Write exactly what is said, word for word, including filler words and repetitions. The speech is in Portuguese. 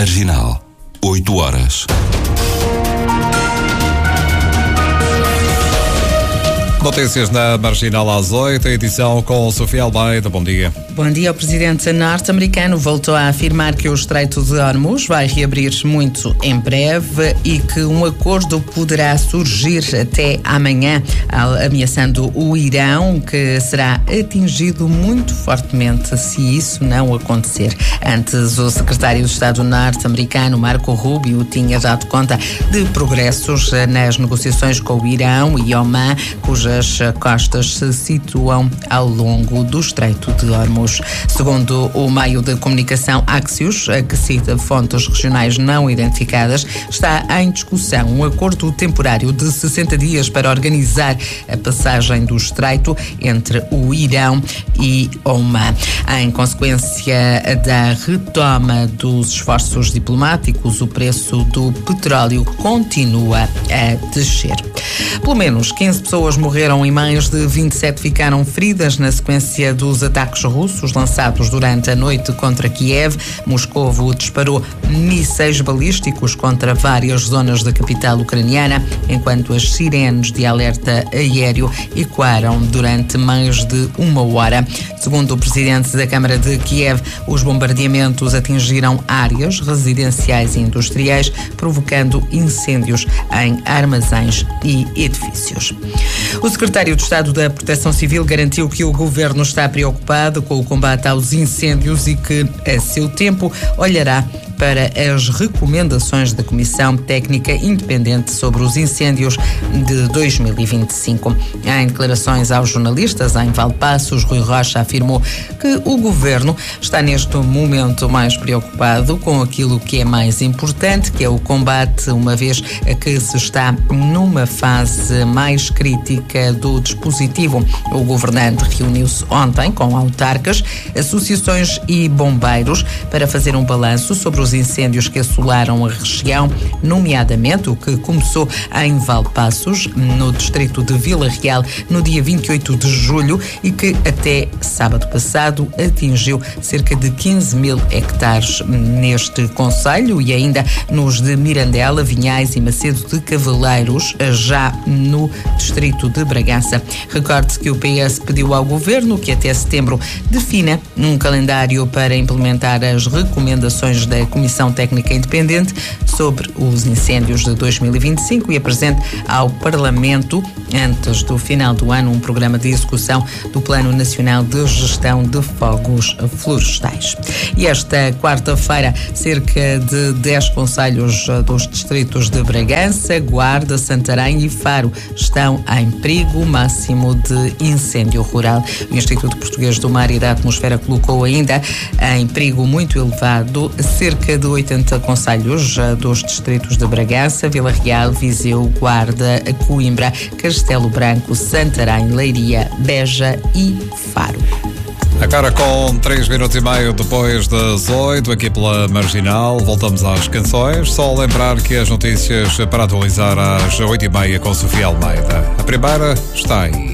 Marginal, oito horas. Notícias na Marginal às oito, edição com Sofia Almeida. Bom dia. Bom dia. O presidente norte-americano voltou a afirmar que o Estreito de Hormuz vai reabrir muito em breve e que um acordo poderá surgir até amanhã, ameaçando o Irão, que será atingido muito fortemente se isso não acontecer. Antes, o secretário de Estado norte-americano, Marco Rubio, tinha dado conta de progressos nas negociações com o Irão e Omã, cuja as costas se situam ao longo do Estreito de Hormuz. Segundo o meio de comunicação Axios, que cita fontes regionais não identificadas, está em discussão um acordo temporário de sessenta dias para organizar a passagem do Estreito entre o Irão e Omã. Em consequência da retoma dos esforços diplomáticos, o preço do petróleo continua a descer. Pelo menos quinze pessoas morreram e mais de vinte e sete ficaram feridas na sequência dos ataques russos lançados durante a noite contra Kiev. Moscovo disparou mísseis balísticos contra várias zonas da capital ucraniana, enquanto as sirenes de alerta aéreo ecoaram durante mais de uma hora. Segundo o presidente da Câmara de Kiev, os bombardeamentos atingiram áreas residenciais e industriais, provocando incêndios em armazéns e edifícios. O secretário de Estado da Proteção Civil garantiu que o governo está preocupado com o combate aos incêndios e que, a seu tempo, olhará para as recomendações da Comissão Técnica Independente sobre os Incêndios de dois mil e vinte e cinco. Em declarações aos jornalistas em Valpaços, Rui Rocha afirmou que o governo está neste momento mais preocupado com aquilo que é mais importante, que é o combate, uma vez que se está numa fase mais crítica do dispositivo. O governante reuniu-se ontem com autarcas, associações e bombeiros para fazer um balanço sobre os incêndios que assolaram a região, nomeadamente o que começou em Valpaços, no distrito de Vila Real, no dia vinte e oito de julho e que até sábado passado atingiu cerca de quinze mil hectares neste concelho e ainda nos de Mirandela, Vinhais e Macedo de Cavaleiros, já no distrito de Bragança. Recorde-se que o P S pediu ao governo que até setembro defina um calendário para implementar as recomendações da Comissão Técnica Independente sobre os incêndios de dois mil e vinte e cinco e apresente ao Parlamento, antes do final do ano, um programa de execução do Plano Nacional de Gestão de Fogos Florestais. E esta quarta-feira, cerca de dez concelhos dos distritos de Bragança, Guarda, Santarém e Faro estão em perigo máximo de incêndio rural. O Instituto Português do Mar e da Atmosfera colocou ainda em perigo muito elevado cerca de oitenta concelhos dos distritos de Bragança, Vila Real, Viseu, Guarda, Coimbra, Castelo Branco, Santarém, Leiria, Beja e Faro. Agora com três minutos e meio depois das oito, aqui pela Marginal, voltamos às canções. Só lembrar que as notícias para atualizar às oito e meia com Sofia Almeida. A primeira está aí.